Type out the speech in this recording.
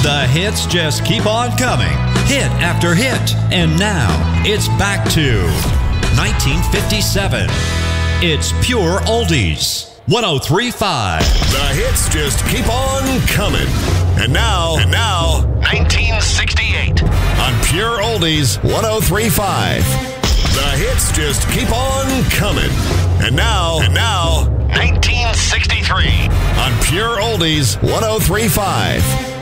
The hits just keep on coming, hit after hit. And now, it's back to 1957. It's Pure Oldies. 103.5. The hits just keep on coming. And now, 1968. On Pure Oldies 103.5. The hits just keep on coming. And now, 1963. On Pure Oldies 103.5.